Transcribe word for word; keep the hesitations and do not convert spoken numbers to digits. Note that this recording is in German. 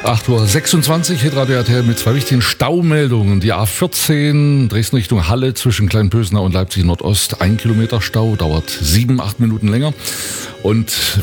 acht Uhr sechsundzwanzig, Hitradio R T L mit zwei wichtigen Staumeldungen. Die A vierzehn, Dresden Richtung Halle zwischen Kleinpösnau und Leipzig Nordost. Ein Kilometer Stau, dauert sieben, acht Minuten länger. Und